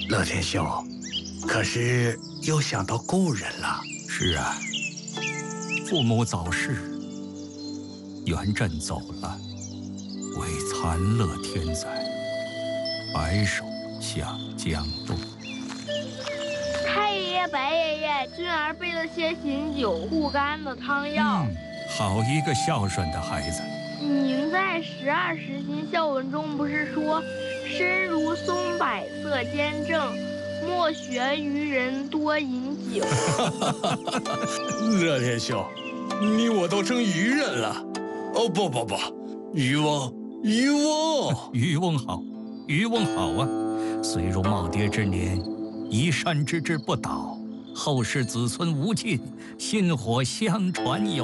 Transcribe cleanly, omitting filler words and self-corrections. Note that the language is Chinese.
乐天兄，可是又想到故人了。 是啊，父母早逝，元稹走了，为残乐天灾，白首向江东。 太爷爷、白爷爷，君儿备了些醒酒护肝的汤药。 好一个孝顺的孩子。 您在12时星孝文中不是说，身如松柏色坚正，莫学愚人多饮酒。 乐天兄，你我都成愚人了。哦，不，渔翁， 渔翁好，渔翁好啊！虽如耄耋之年，移山之志不倒，后世子孙无尽，薪火相传有。